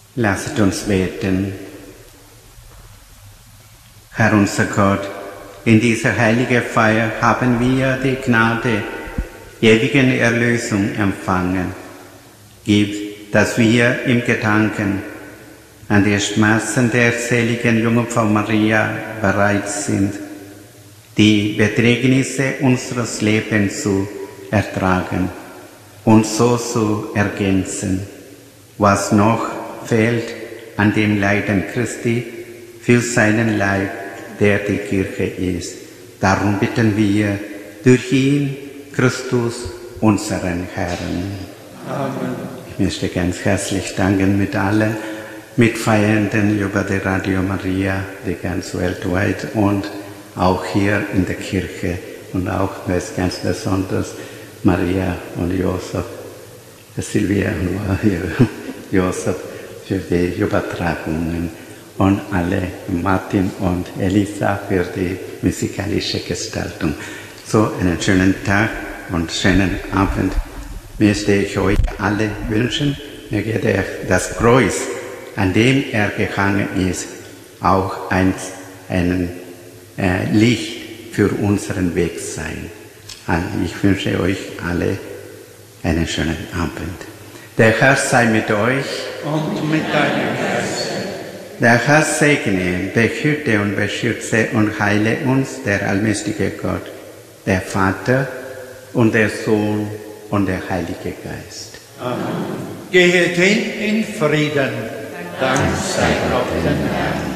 Lasset uns beten. Herr unser Gott, in dieser heiligen Feier haben wir die Gnade ewigen Erlösung empfangen. Gib, dass wir im Gedanken an die Schmerzen der seligen Jungfrau Maria bereit sind, die Bedrängnisse unseres Lebens zu ertragen und so zu ergänzen, was noch fehlt an dem Leiden Christi für seinen Leib, der die Kirche ist. Darum bitten wir durch ihn, Christus, unseren Herrn. Amen. Ich möchte ganz herzlich danken mit allen Mitfeiernden über die Radio Maria, die ganz weltweit und auch hier in der Kirche und auch ganz besonders Maria und Josef, Silvia und Josef für die Übertragungen und alle, Martin und Elisa, für die musikalische Gestaltung. So einen schönen Tag und schönen Abend möchte ich euch alle wünschen. Möge das Kreuz, an dem er gehangen ist, auch ein Licht für unseren Weg sein. Ich wünsche euch alle einen schönen Abend. Der Herr sei mit euch Und mit deinem Geist. Der Herr segne, behüte und beschütze und heile uns, der allmächtige Gott, der Vater und der Sohn und der Heilige Geist. Amen. Gehet hin in Frieden. Dank sei Gott dem Herrn.